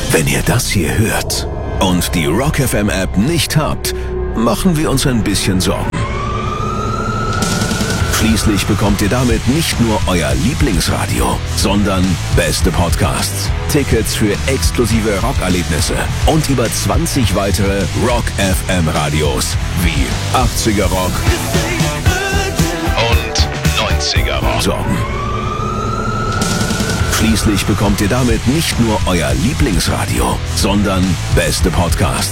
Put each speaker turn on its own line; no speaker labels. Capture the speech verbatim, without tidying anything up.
Wenn ihr das hier hört und die Rock F M App nicht habt, machen wir uns ein bisschen Sorgen. Schließlich bekommt ihr damit nicht nur euer Lieblingsradio, sondern beste Podcasts, Tickets für exklusive Rockerlebnisse und über zwanzig weitere Rock F M Radios wie achtziger Rock und neunziger Rock. Sorgen. Schließlich bekommt ihr damit nicht nur euer Lieblingsradio, sondern beste Podcasts.